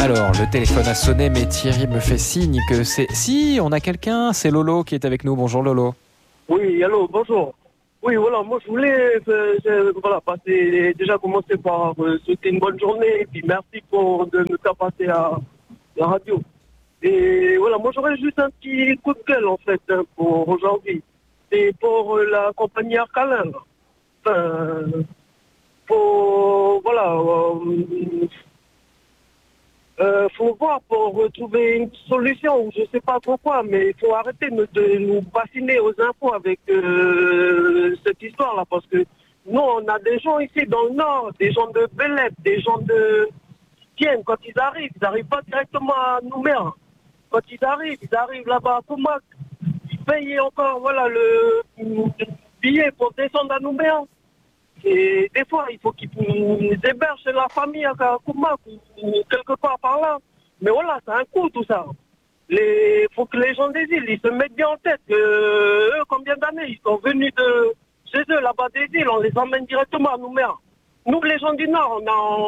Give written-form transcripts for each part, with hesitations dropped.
Alors, le téléphone a sonné, mais Thierry me fait signe que c'est... Si, on a quelqu'un, c'est Lolo qui est avec nous. Bonjour Lolo. Oui, allô, bonjour. Oui, voilà, moi je voulais déjà commencer par souhaiter une bonne journée et puis merci de me faire passer à la radio. Et voilà, moi j'aurais juste un petit coup de gueule en fait pour aujourd'hui. C'est pour la compagnie Arcalin. Enfin, faut voir pour retrouver une solution, ou je sais pas pourquoi, mais il faut arrêter de nous bassiner aux infos avec cette histoire-là, parce que nous, on a des gens ici dans le Nord, des gens de Bélep, des gens qui viennent, quand ils n'arrivent pas directement à Nouméa. Quand ils arrivent là-bas à Comac, ils payent encore, voilà, le billet pour descendre à Nouméa. Et des fois, il faut qu'ils hébergent chez la famille à Koumak ou quelque part par là. Mais voilà, c'est un coût tout ça. Il faut que les gens des îles, ils se mettent bien en tête que eux, combien d'années ils sont venus de chez eux, là-bas des îles, on les emmène directement à Nouméa. Nous, les gens du Nord,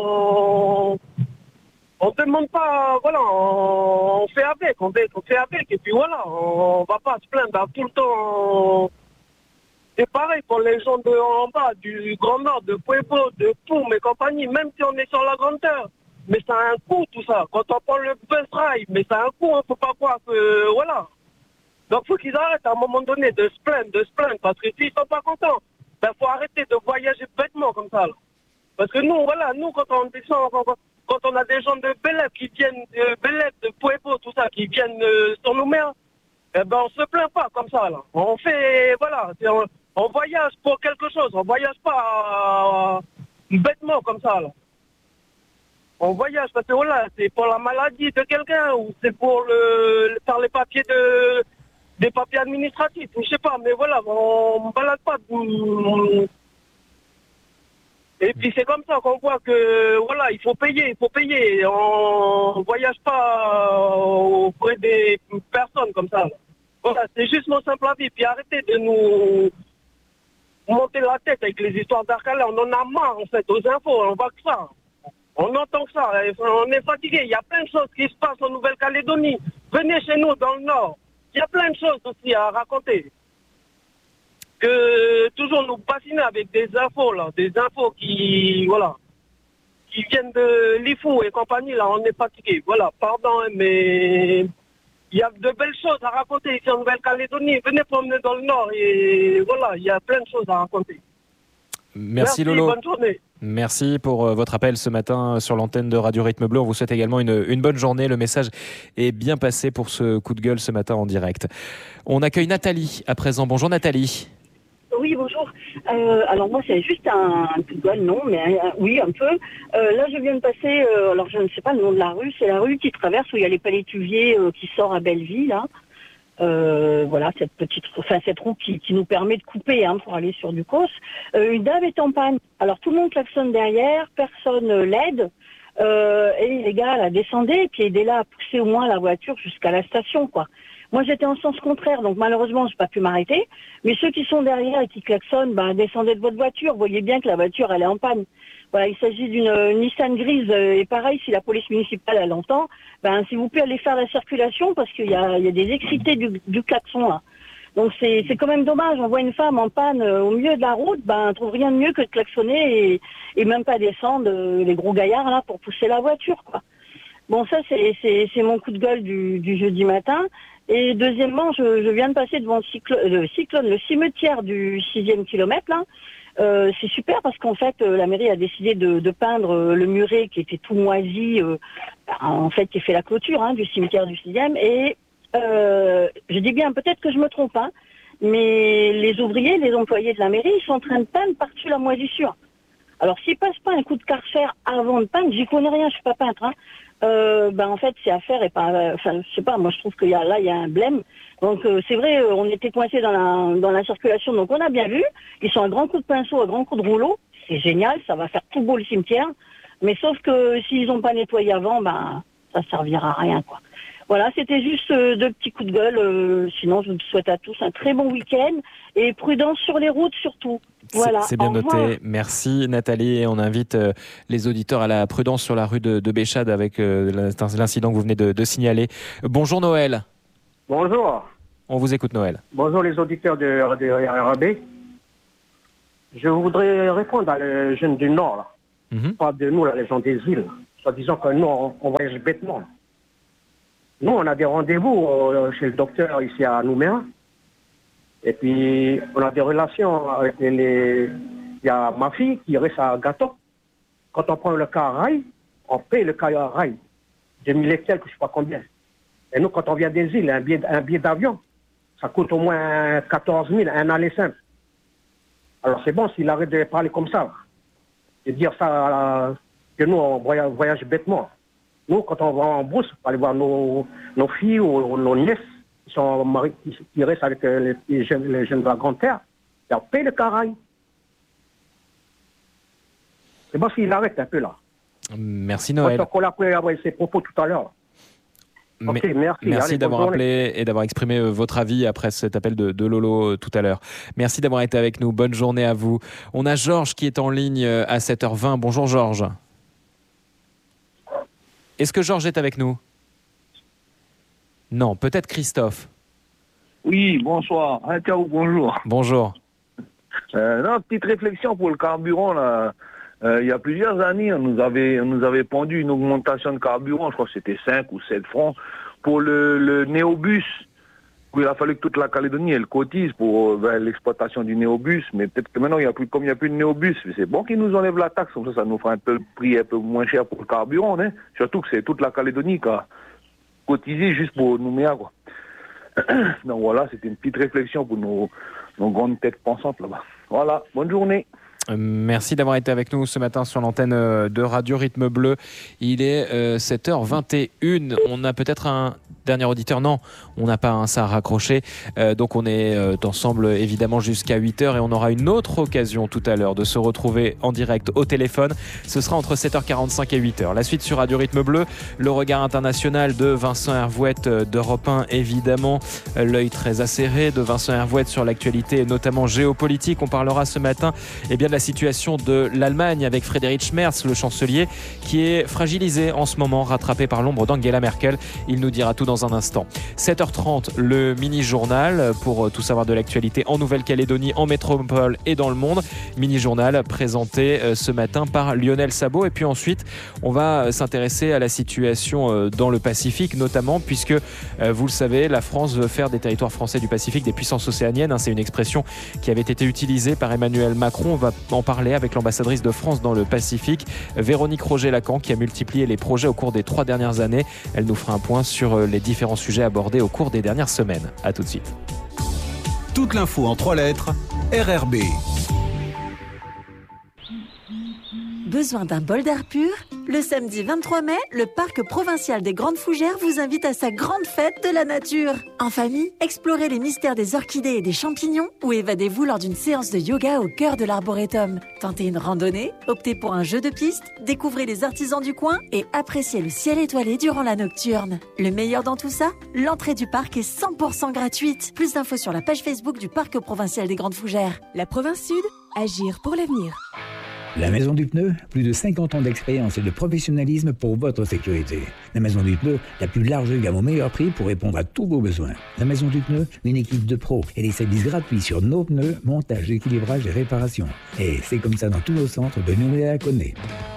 on demande pas, voilà, on fait avec, on fait avec, et puis voilà, on va pas se plaindre tout le temps. C'est pareil pour les gens de en bas, du Grand Nord, de Pueblo, de Poum et compagnie, même si on est sur la grandeur. Mais ça a un coût tout ça. Quand on prend le bus rail, mais ça a un coût, faut pas croire que, voilà. Donc faut qu'ils arrêtent à un moment donné de se plaindre, parce que s'ils sont pas contents, ben faut arrêter de voyager bêtement comme ça, là. Parce que nous, voilà, quand on descend, quand on a des gens de Bélep qui viennent, de Bélep, de Pueblo, tout ça, qui viennent sur nos mers, eh ben on se plaint pas comme ça, là. On fait, voilà, on voyage pour quelque chose, on voyage pas bêtement comme ça, là. On voyage parce que voilà, c'est pour la maladie de quelqu'un ou c'est pour faire les papiers des papiers administratifs, je sais pas, mais voilà, on ne balade pas. Et puis c'est comme ça qu'on voit que voilà, il faut payer. On voyage pas auprès des personnes comme ça. Voilà, c'est juste mon simple avis. Puis arrêtez de nous monter la tête avec les histoires d'Arcalin. On en a marre en fait, aux infos, on voit que ça. On entend que ça, on est fatigué. Il y a plein de choses qui se passent en Nouvelle-Calédonie. Venez chez nous dans le Nord. Il y a plein de choses aussi à raconter. Que toujours nous bassiner avec des infos là, des infos qui viennent de l'IFU et compagnie là, on est fatigué. Voilà, pardon, mais il y a de belles choses à raconter ici en Nouvelle-Calédonie. Venez promener dans le Nord et voilà, il y a plein de choses à raconter. Merci Lolo. Bonne journée. Merci pour votre appel ce matin sur l'antenne de Radio Rythme Bleu. On vous souhaite également une bonne journée. Le message est bien passé pour ce coup de gueule ce matin en direct. On accueille Nathalie à présent. Bonjour Nathalie. Oui, bonjour. Alors moi, c'est juste un coup de gueule, non, mais oui, un peu. Là, je viens de passer, alors je ne sais pas le nom de la rue, c'est la rue qui traverse où il y a les palétuviers qui sort à Belleville, là. Voilà, cette route qui nous permet de couper pour aller sur Ducos. Une dame est en panne. Alors tout le monde klaxonne derrière, personne l'aide. Et les gars, là, descendaient et puis aidez-la à pousser au moins la voiture jusqu'à la station, quoi. Moi, j'étais en sens contraire, donc malheureusement, je n'ai pas pu m'arrêter. Mais ceux qui sont derrière et qui klaxonnent, descendez de votre voiture. Vous voyez bien que la voiture, elle est en panne. Voilà, il s'agit d'une Nissan grise. Et pareil, si la police municipale, elle entend, s'il vous plaît, allez faire la circulation parce qu'il y a des excités du klaxon, là. Donc, c'est quand même dommage. On voit une femme en panne au milieu de la route. On trouve rien de mieux que de klaxonner et même pas descendre les gros gaillards, là, pour pousser la voiture, quoi. Bon, ça, c'est mon coup de gueule du jeudi matin. Et deuxièmement, je viens de passer devant le cimetière du 6e kilomètre, là. C'est super parce qu'en fait, la mairie a décidé de peindre le muret qui était tout moisi, en fait, qui fait la clôture du cimetière du 6e. Et je dis bien, peut-être que je me trompe, mais les ouvriers, les employés de la mairie, ils sont en train de peindre par-dessus la moisissure. Alors, s'ils passent pas un coup de carcer avant de peindre, j'y connais rien, je suis pas peintre, en fait, c'est à faire et pas, je sais pas, moi je trouve qu'il y a un blême. Donc, c'est vrai, on était coincés dans la circulation, donc on a bien vu. Ils sont à grands coups de pinceau, à grands coups de rouleau. C'est génial, ça va faire tout beau le cimetière. Mais sauf que s'ils ont pas nettoyé avant, ça servira à rien, quoi. Voilà, c'était juste 2 petits coups de gueule. Sinon, je vous souhaite à tous un très bon week-end et prudence sur les routes surtout. Voilà. C'est bien Au revoir. noté. Merci Nathalie. Et on invite les auditeurs à la prudence sur la rue de Béchade avec l'incident que vous venez de signaler. Bonjour Noël. Bonjour. On vous écoute Noël. Bonjour les auditeurs de RAB. Je voudrais répondre à les jeunes du Nord, là. Pas de nous, là, les gens des îles. Soit disant que nous, on voyage bêtement. Là. Nous, on a des rendez-vous chez le docteur ici à Nouméa. Et puis, on a des relations avec il y a ma fille qui reste à Gâteau. Quand on prend le car rail, on paye le car rail. 2000 et quelques, je ne sais pas combien. Et nous, quand on vient des îles, un billet d'avion, ça coûte au moins 14 000, un aller simple. Alors c'est bon s'il arrête de parler comme ça. Et dire ça, que nous, on voyage bêtement. Nous, quand on va en brousse, pour aller voir nos filles ou nos nièces qui sont mariées, qui restent avec les jeunes de la Grande Terre, on paye le caraï. C'est bon s'il arrête un peu là. Merci Noël. Donc on a pu avoir ses propos tout à l'heure. Okay, merci d'avoir appelé et d'avoir exprimé votre avis après cet appel de Lolo tout à l'heure. Merci d'avoir été avec nous. Bonne journée à vous. On a Georges qui est en ligne à 7h20. Bonjour Georges. Est-ce que Georges est avec nous? Non, peut-être Christophe. Oui, bonsoir. Ciao, bonjour. Bonjour. Non, petite réflexion pour le carburant là. Il y a plusieurs années, on nous avait pendu une augmentation de carburant, je crois que c'était 5 ou 7 francs, pour le néobus, où il a fallu que toute la Calédonie elle cotise pour l'exploitation du néobus, mais peut-être que maintenant, comme il n'y a plus de néobus, c'est bon qu'ils nous enlèvent la taxe, comme ça nous fera un peu le prix un peu moins cher pour le carburant, hein. Surtout que c'est toute la Calédonie qui a cotisé juste pour Nouméa, quoi. Donc voilà, c'était une petite réflexion pour nos grandes têtes pensantes là-bas. Voilà, bonne journée. Merci d'avoir été avec nous ce matin sur l'antenne de Radio Rythme Bleu. Il est 7h21. On a peut-être un dernier auditeur. Non, on n'a pas ça à raccrocher. Donc on est ensemble évidemment jusqu'à 8h et on aura une autre occasion tout à l'heure de se retrouver en direct au téléphone. Ce sera entre 7h45 et 8h. La suite sur Radio Rythme Bleu, le regard international de Vincent Hervouette d'Europe 1 évidemment. L'œil très acéré de Vincent Hervouette sur l'actualité notamment géopolitique. On parlera ce matin de la situation de l'Allemagne avec Friedrich Merz, le chancelier, qui est fragilisé en ce moment, rattrapé par l'ombre d'Angela Merkel. Il nous dira tout dans un instant. 7h30, le mini-journal pour tout savoir de l'actualité en Nouvelle-Calédonie, en métropole et dans le monde. Mini-journal présenté ce matin par Lionel Sabot. Et puis ensuite, on va s'intéresser à la situation dans le Pacifique, notamment puisque, vous le savez, la France veut faire des territoires français du Pacifique des puissances océaniennes. C'est une expression qui avait été utilisée par Emmanuel Macron. On va en parler avec l'ambassadrice de France dans le Pacifique, Véronique Roger-Lacan, qui a multiplié les projets au cours des 3 dernières années. Elle nous fera un point sur les différents sujets abordés au cours des dernières semaines. À tout de suite. Toute l'info en 3 lettres, RRB. Besoin d'un bol d'air pur? Le samedi 23 mai, le parc provincial des Grandes Fougères vous invite à sa grande fête de la nature. En famille, explorez les mystères des orchidées et des champignons ou évadez-vous lors d'une séance de yoga au cœur de l'arboretum. Tentez une randonnée, optez pour un jeu de piste, découvrez les artisans du coin et appréciez le ciel étoilé durant la nocturne. Le meilleur dans tout ça, l'entrée du parc est 100% gratuite. Plus d'infos sur la page Facebook du parc provincial des Grandes Fougères. La province Sud, agir pour l'avenir. La Maison du Pneu, plus de 50 ans d'expérience et de professionnalisme pour votre sécurité. La Maison du Pneu, la plus large gamme au meilleur prix pour répondre à tous vos besoins. La Maison du Pneu, une équipe de pros et des services gratuits sur nos pneus, montage, équilibrage et réparation. Et c'est comme ça dans tous nos centres de Nouméa à Coné.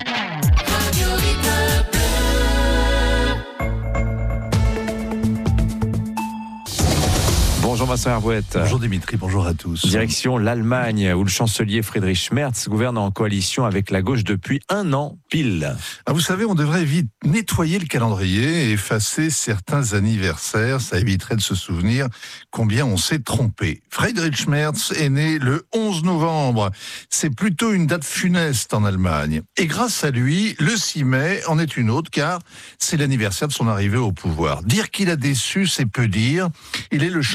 Bonjour Vincent Hervouette. Bonjour Dimitri, bonjour à tous. Direction l'Allemagne, où le chancelier Friedrich Merz gouverne en coalition avec la gauche depuis 1 an pile. Ah, vous savez, on devrait vite nettoyer le calendrier et effacer certains anniversaires. Ça éviterait de se souvenir combien on s'est trompé. Friedrich Merz est né le 11 novembre. C'est plutôt une date funeste en Allemagne. Et grâce à lui, le 6 mai en est une autre, car c'est l'anniversaire de son arrivée au pouvoir. Dire qu'il a déçu, c'est peu dire. Il est le chancelier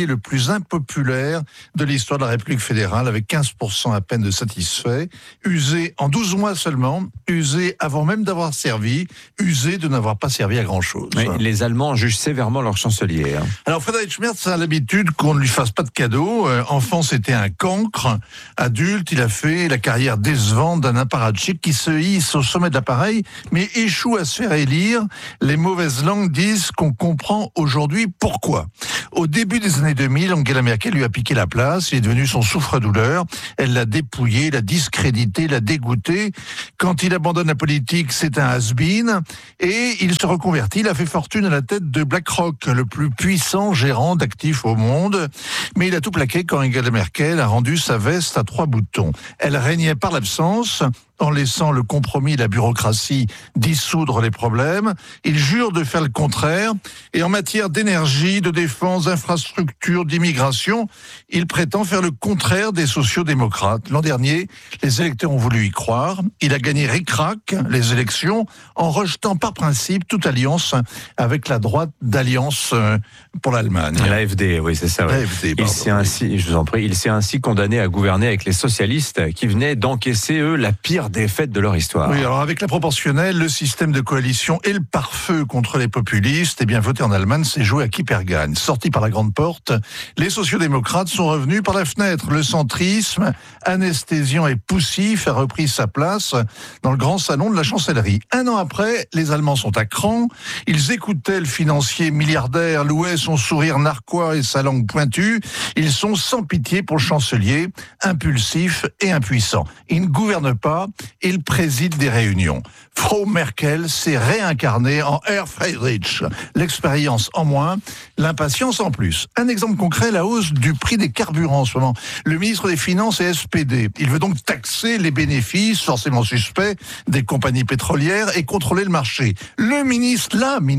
chancelier le plus impopulaire de l'histoire de la République fédérale, avec 15% à peine de satisfaits, usé en 12 mois seulement, usé avant même d'avoir servi, usé de n'avoir pas servi à grand-chose. Oui, les Allemands jugent sévèrement leur chancelier. Alors Friedrich Merz a l'habitude qu'on ne lui fasse pas de cadeaux. Enfant, c'était un cancre. Adulte, il a fait la carrière décevante d'un apparatchik qui se hisse au sommet de l'appareil, mais échoue à se faire élire. Les mauvaises langues disent qu'on comprend aujourd'hui pourquoi. Au début des années 2000, Angela Merkel lui a piqué la place. Il est devenu son souffre-douleur. Elle l'a dépouillé, l'a discrédité, l'a dégoûté. Quand il abandonne la politique, c'est un has-been. Et il se reconvertit. Il a fait fortune à la tête de BlackRock, le plus puissant gérant d'actifs au monde. Mais il a tout plaqué quand Angela Merkel a rendu sa veste à 3 boutons. Elle régnait par l'absence, en laissant le compromis et la bureaucratie dissoudre les problèmes. Il jure de faire le contraire. Et en matière d'énergie, de défense, d'infrastructure, d'immigration, il prétend faire le contraire des sociaux-démocrates. L'an dernier, les électeurs ont voulu y croire. Il a gagné ric-rac les élections en rejetant par principe toute alliance avec la droite d'Alliance pour l'Allemagne. L'AfD, oui, c'est ça. Ouais. L'AfD, il s'est ainsi, je vous en prie, il s'est ainsi condamné à gouverner avec les socialistes qui venaient d'encaisser, eux, la pire défaite de leur histoire. Oui, alors avec la proportionnelle, le système de coalition et le pare-feu contre les populistes, eh bien, voter en Allemagne, c'est jouer à qui perd gagne. Sortis par la grande porte, les sociodémocrates sont revenus par la fenêtre. Le centrisme, anesthésiant et poussif, a repris sa place dans le grand salon de la chancellerie. Un an après, les Allemands sont à cran. Ils écoutaient le financier milliardaire, louaient son sourire narquois et sa langue pointue. Ils sont sans pitié pour le chancelier, impulsif et impuissant. Il ne gouverne pas, il préside des réunions. Frau Merkel s'est réincarnée en Herr Friedrich. L'expérience en moins, l'impatience en plus. Un exemple concret, la hausse du prix des carburants en ce moment. Le ministre des Finances est SPD. Il veut donc taxer les bénéfices, forcément suspects, des compagnies pétrolières et contrôler le marché. La ministre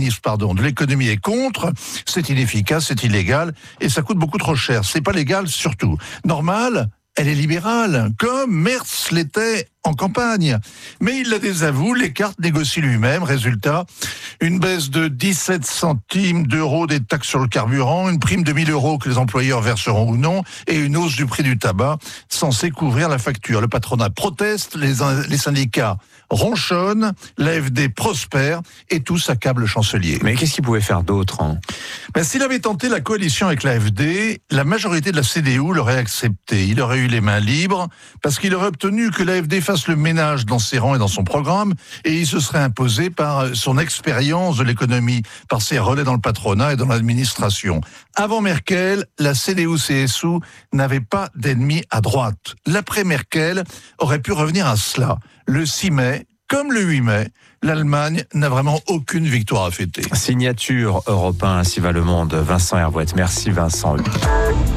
de l'économie est contre. C'est inefficace, c'est illégal et ça coûte beaucoup trop cher. C'est pas légal surtout. Normal, elle est libérale, comme Merz l'était en campagne. Mais il la désavoue, les cartes négocie lui-même. Résultat, une baisse de 17 centimes d'euros des taxes sur le carburant, une prime de 1 000 € que les employeurs verseront ou non, et une hausse du prix du tabac censée couvrir la facture. Le patronat proteste, les syndicats ronchonnent, l'AfD prospère, et tous accablent le chancelier. Mais qu'est-ce qu'il pouvait faire d'autre, hein ? S'il avait tenté la coalition avec l'AfD, la majorité de la CDU l'aurait accepté. Il aurait eu les mains libres, parce qu'il aurait obtenu que l'AfD fasse le ménage dans ses rangs et dans son programme, et il se serait imposé par son expérience de l'économie, par ses relais dans le patronat et dans l'administration. Avant Merkel, la CDU-CSU n'avait pas d'ennemis à droite. L'après-Merkel aurait pu revenir à cela. Le 6 mai, comme le 8 mai, l'Allemagne n'a vraiment aucune victoire à fêter. Signature Europe 1, ainsi va le monde. Vincent Hervouet. Merci Vincent.